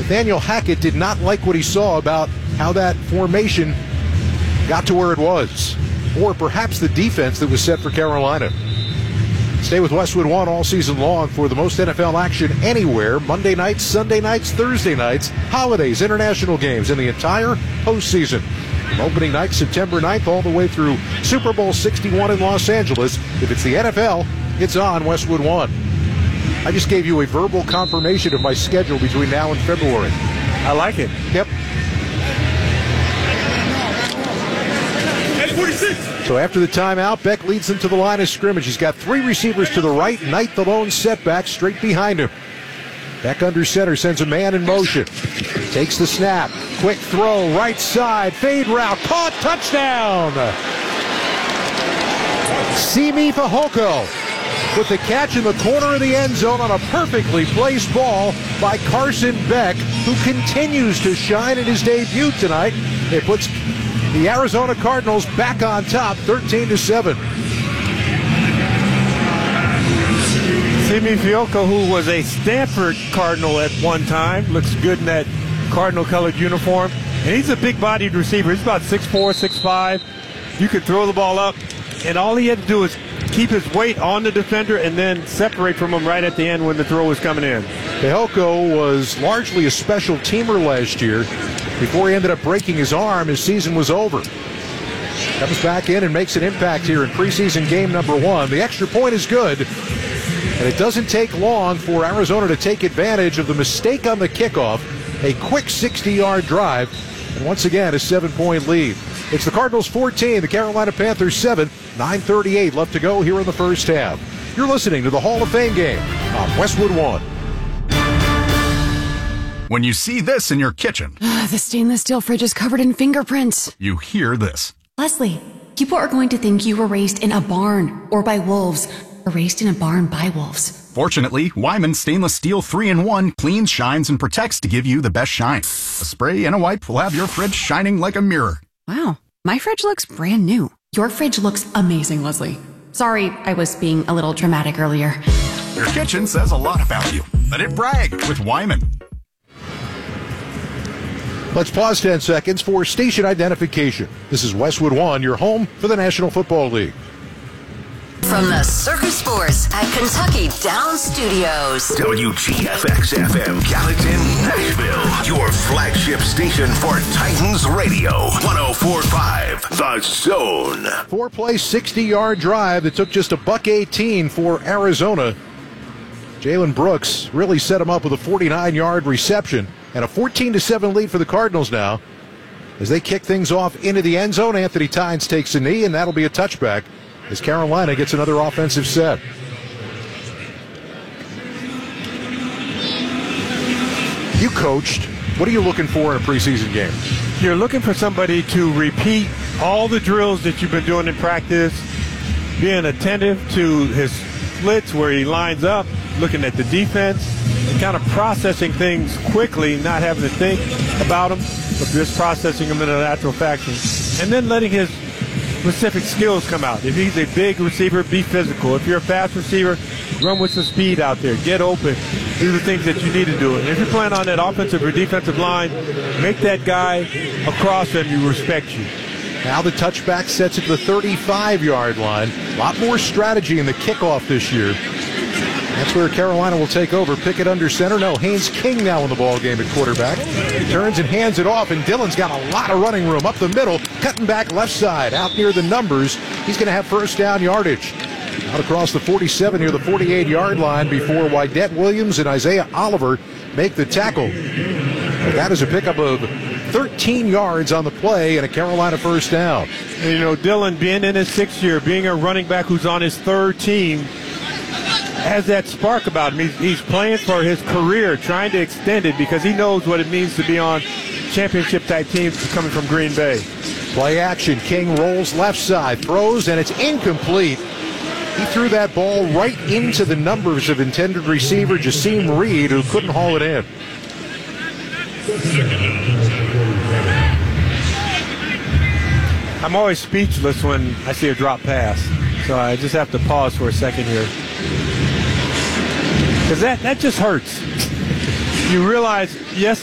Nathaniel Hackett did not like what he saw about how that formation got to where it was, or perhaps the defense that was set for Carolina. Stay with Westwood One all season long for the most NFL action anywhere. Monday nights, Sunday nights, Thursday nights, holidays, international games, and the entire postseason. From opening night, September 9th, all the way through Super Bowl 61 in Los Angeles. If it's the NFL, it's on Westwood One. I just gave you a verbal confirmation of my schedule between now and February. I like it. Yep. So after the timeout, Beck leads them to the line of scrimmage. He's got three receivers to the right. Knight, the lone setback, straight behind him. Beck under center, sends a man in motion. Takes the snap. Quick throw, right side, fade route, caught, touchdown! Simi Fehoko with the catch in the corner of the end zone on a perfectly placed ball by Carson Beck, who continues to shine in his debut tonight. It puts the Arizona Cardinals back on top, 13-7. Simi Fehoko, who was a Stanford Cardinal at one time, looks good in that Cardinal-colored uniform. And he's a big-bodied receiver. He's about 6'4", 6'5". You could throw the ball up, and all he had to do is keep his weight on the defender and then separate from him right at the end when the throw was coming in. Fehoko was largely a special teamer last year. Before he ended up breaking his arm, his season was over. Comes back in and makes an impact here in preseason game number 1. The extra point is good, and it doesn't take long for Arizona to take advantage of the mistake on the kickoff. A quick 60-yard drive, and once again, a 7-point lead. It's the Cardinals 14, the Carolina Panthers 7, 9:38 left to go here in the first half. You're listening to the Hall of Fame game on Westwood One. When you see this in your kitchen, The stainless steel fridge is covered in fingerprints. you hear this. Leslie, people are going to think you were raised in a barn or by wolves, or raised in a barn by wolves. Fortunately, Wyman Stainless Steel 3-in-1 cleans, shines, and protects to give you the best shine. A spray and a wipe will have your fridge shining like a mirror. Wow, my fridge looks brand new. Your fridge looks amazing, Leslie. Sorry, I was being a little dramatic earlier. Your kitchen says a lot about you. Let it brag with Wyman. Let's pause 10 seconds for station identification. This is Westwood One, your home for the National Football League. From the Circus Sports at Kentucky Downs Studios. WGFX-FM, Gallatin, Nashville. Your flagship station for Titans Radio. 104.5, The Zone. Four-play, 60-yard drive that took just $118 for Arizona. Jalen Brooks really set him up with a 49-yard reception. And a 14-7 lead for the Cardinals now. As they kick things off into the end zone, Anthony Tynes takes a knee, and that'll be a touchback as Carolina gets another offensive set. You coached. What are you looking for in a preseason game? You're looking for somebody to repeat all the drills that you've been doing in practice, being attentive to his splits where he lines up, looking at the defense, and kind of processing things quickly, not having to think about them, but just processing them in a natural fashion. And then letting his specific skills come out. If he's a big receiver, be physical. If you're a fast receiver, run with some speed out there. Get open. Do the things that you need to do. And if you're playing on that offensive or defensive line, make that guy across and he respect you. Now the touchback sets it to the 35-yard line. A lot more strategy in the kickoff this year. That's where Carolina will take over. Pickett under center. No, Haynes King now in the ball game at quarterback. He turns and hands it off, and Dillon's got a lot of running room up the middle, cutting back left side, out near the numbers. He's going to have first down yardage. Out across the 47 near the 48-yard line before Wydett Williams and Isaiah Oliver make the tackle. But that is a pickup of 13 yards on the play and a Carolina first down. And, you know, Dillon being in his 6th year, being a running back who's on his 3rd team, has that spark about him. He's playing for his career, trying to extend it because he knows what it means to be on championship-type teams coming from Green Bay. Play action. King rolls left side, throws, and it's incomplete. He threw that ball right into the numbers of intended receiver Jasim Reed, who couldn't haul it in. I'm always speechless when I see a drop pass, so I just have to pause for a second here. Because that just hurts. You realize, yes,